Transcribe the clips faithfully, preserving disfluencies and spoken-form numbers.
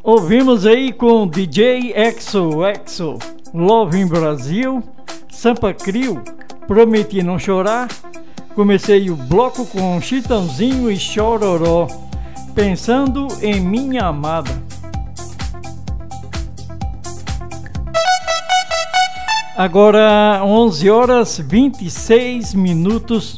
Ouvimos aí com D J Exo Exo, Love in Brasil, Sampa Crio, Prometi Não Chorar. Comecei o bloco com Chitãozinho e Chororó, Pensando em Minha Amada. Agora onze horas e vinte e seis minutos.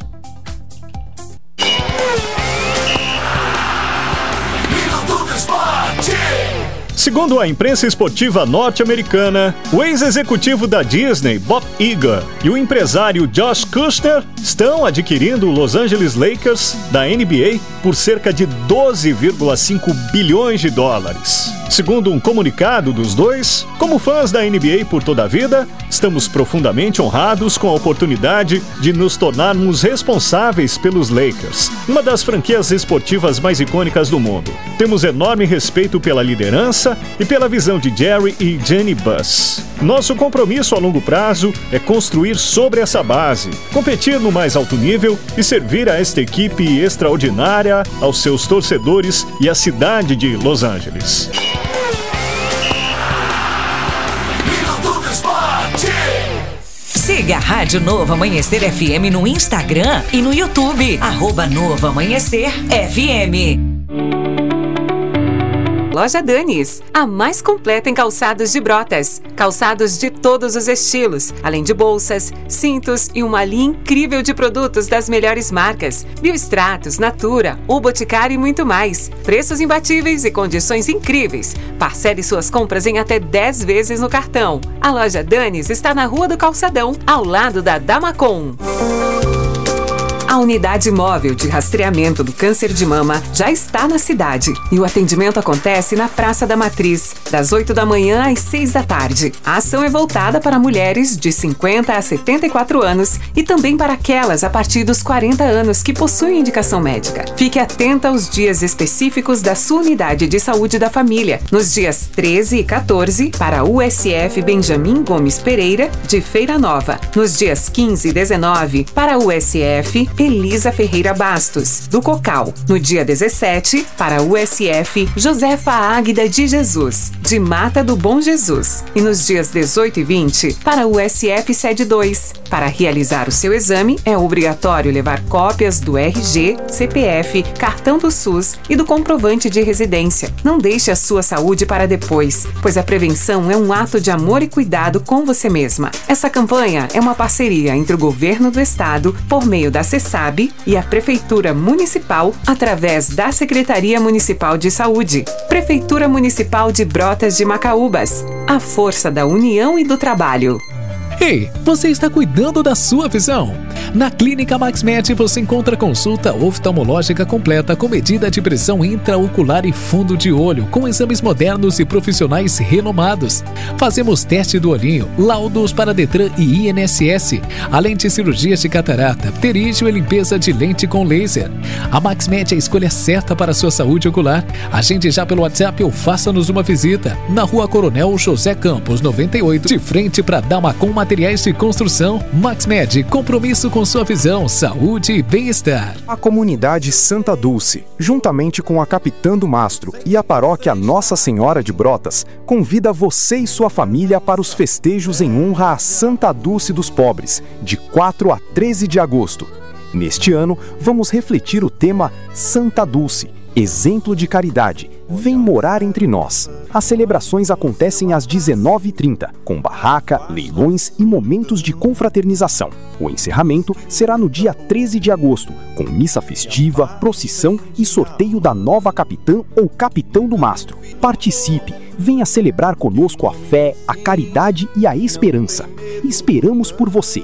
Segundo a imprensa esportiva norte-americana, o ex-executivo da Disney, Bob Iger, e o empresário Josh Kushner estão adquirindo o Los Angeles Lakers da N B A por cerca de doze vírgula cinco bilhões de dólares. Segundo um comunicado dos dois, como fãs da N B A por toda a vida, estamos profundamente honrados com a oportunidade de nos tornarmos responsáveis pelos Lakers, uma das franquias esportivas mais icônicas do mundo. Temos enorme respeito pela liderança e pela visão de Jerry e Jeannie Buss. Nosso compromisso a longo prazo é construir sobre essa base, competir no mais alto nível e servir a esta equipe extraordinária, aos seus torcedores e à cidade de Los Angeles. Siga a Rádio Novo Amanhecer F M no Instagram e no YouTube, arroba Novo Amanhecer F M. Loja Danis, a mais completa em calçados de Brotas. Calçados de todos os estilos, além de bolsas, cintos e uma linha incrível de produtos das melhores marcas. Biostratos, Natura, O Boticário e muito mais. Preços imbatíveis e condições incríveis. Parcele suas compras em até dez vezes no cartão. A Loja Danis está na Rua do Calçadão, ao lado da Damacom. A unidade móvel de rastreamento do câncer de mama já está na cidade e o atendimento acontece na Praça da Matriz, das oito da manhã às seis da tarde. A ação é voltada para mulheres de cinquenta a setenta e quatro anos e também para aquelas a partir dos quarenta anos que possuem indicação médica. Fique atenta aos dias específicos da sua unidade de saúde da família, nos dias treze e quatorze para a U S F Benjamin Gomes Pereira, de Feira Nova, nos dias quinze e dezenove para a U S F Elisa Ferreira Bastos, do Cocal, no dia dezessete para a U S F Josefa Águida de Jesus, de Mata do Bom Jesus, e nos dias dezoito e vinte para a U S F Sede dois. Para realizar o seu exame, é obrigatório levar cópias do R G, C P F, cartão do SUS e do comprovante de residência. Não deixe a sua saúde para depois, pois a prevenção é um ato de amor e cuidado com você mesma. Essa campanha é uma parceria entre o Governo do Estado, por meio da CESAB, e a Prefeitura Municipal, através da Secretaria Municipal de Saúde. Prefeitura Municipal de Brotas de Macaúbas. A força da união e do trabalho. Ei, você está cuidando da sua visão? Na Clínica MaxMed você encontra consulta oftalmológica completa com medida de pressão intraocular e fundo de olho, com exames modernos e profissionais renomados. Fazemos teste do olhinho, laudos para Detran e I N S S, além de cirurgias de catarata, pterígio e limpeza de lente com laser. A MaxMed é a escolha certa para a sua saúde ocular. Agende já pelo WhatsApp ou faça-nos uma visita. Na Rua Coronel José Campos, noventa e oito, de frente para Damacom Materiais de Construção. MaxMed, compromisso com sua visão, saúde e bem-estar. A comunidade Santa Dulce, juntamente com a Capitã do Mastro e a paróquia Nossa Senhora de Brotas, convida você e sua família para os festejos em honra a Santa Dulce dos Pobres, de quatro a treze de agosto. Neste ano, vamos refletir o tema Santa Dulce, exemplo de caridade. Vem morar entre nós. As celebrações acontecem às dezenove e trinta, com barraca, leilões e momentos de confraternização. O encerramento será no dia treze de agosto, com missa festiva, procissão e sorteio da nova capitã ou capitão do mastro. Participe, venha celebrar conosco a fé, a caridade e a esperança. Esperamos por você.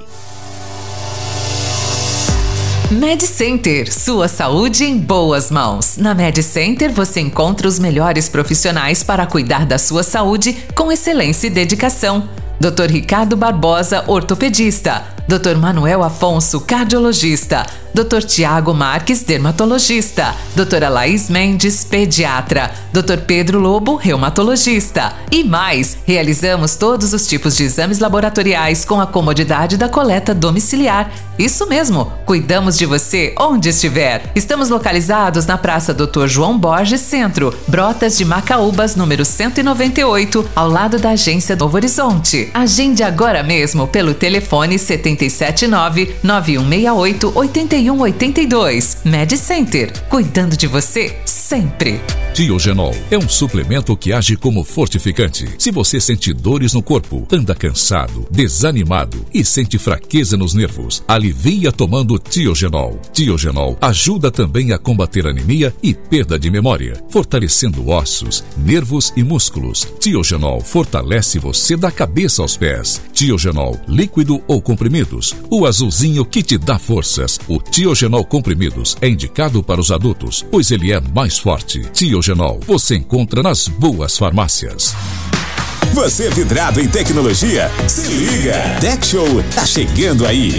MedCenter, sua saúde em boas mãos. Na MedCenter você encontra os melhores profissionais para cuidar da sua saúde com excelência e dedicação. doutor Ricardo Barbosa, ortopedista. doutor Manuel Afonso, cardiologista. doutor Tiago Marques, dermatologista, doutora Laís Mendes, pediatra, doutor Pedro Lobo, reumatologista e mais. Realizamos todos os tipos de exames laboratoriais com a comodidade da coleta domiciliar. Isso mesmo, cuidamos de você onde estiver. Estamos localizados na Praça doutor João Borges Centro, Brotas de Macaúbas, número cento e noventa e oito, ao lado da agência Novo Horizonte. Agende agora mesmo pelo telefone sete sete nove, nove um seis oito, oito um oito dois. MediCenter, cuidando de você sempre. Tiogenol é um suplemento que age como fortificante. Se você sente dores no corpo, anda cansado, desanimado e sente fraqueza nos nervos, alivia tomando Tiogenol. Tiogenol ajuda também a combater anemia e perda de memória, fortalecendo ossos, nervos e músculos. Tiogenol fortalece você da cabeça aos pés. Tiogenol, líquido ou comprimidos, o azulzinho que te dá forças. O Tiogenol comprimidos é indicado para os adultos, pois ele é mais forte. Tiogenol você encontra nas boas farmácias. Você vidrado em tecnologia? Se liga! Tech Show tá chegando aí!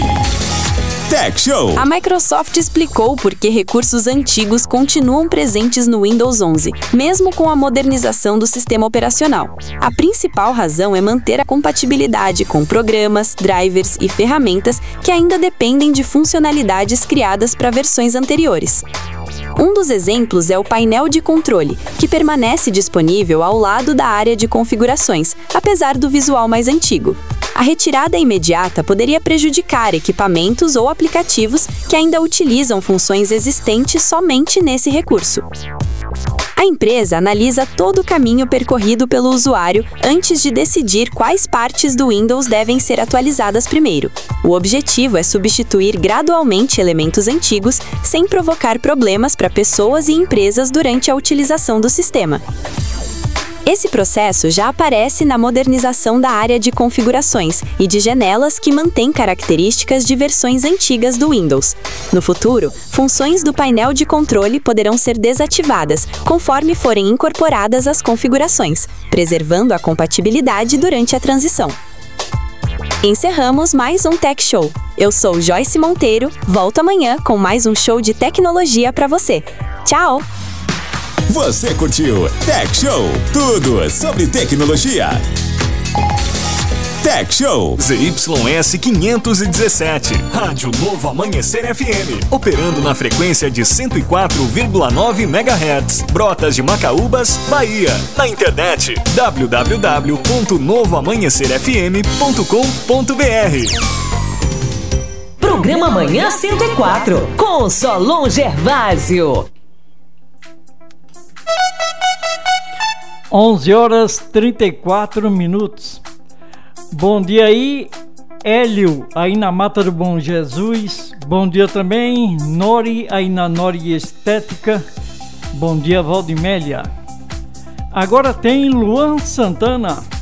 Tech Show! A Microsoft explicou por que recursos antigos continuam presentes no Windows onze, mesmo com a modernização do sistema operacional. A principal razão é manter a compatibilidade com programas, drivers e ferramentas que ainda dependem de funcionalidades criadas para versões anteriores. Um dos exemplos é o painel de controle, que permanece disponível ao lado da área de configurações, apesar do visual mais antigo. A retirada imediata poderia prejudicar equipamentos ou aplicativos que ainda utilizam funções existentes somente nesse recurso. A empresa analisa todo o caminho percorrido pelo usuário antes de decidir quais partes do Windows devem ser atualizadas primeiro. O objetivo é substituir gradualmente elementos antigos sem provocar problemas para pessoas e empresas durante a utilização do sistema. Esse processo já aparece na modernização da área de configurações e de janelas que mantém características de versões antigas do Windows. No futuro, funções do painel de controle poderão ser desativadas conforme forem incorporadas às configurações, preservando a compatibilidade durante a transição. Encerramos mais um Tech Show. Eu sou Joyce Monteiro, volto amanhã com mais um show de tecnologia para você. Tchau! Você curtiu Tech Show? Tudo sobre tecnologia. Tech Show Z Y S quinhentos e dezessete, Rádio Novo Amanhecer F M, operando na frequência de cento e quatro vírgula nove megahertz, Brotas de Macaúbas, Bahia. Na internet w w w ponto novo amanhecer f m ponto com ponto b r. Programa Manhã cento e quatro, com Solon Gervásio. onze horas e trinta e quatro minutos. Bom dia aí, Hélio, aí na Mata do Bom Jesus. Bom dia também, Nori, aí na Nori Estética. Bom dia, Valdimélia. Agora tem Luan Santana.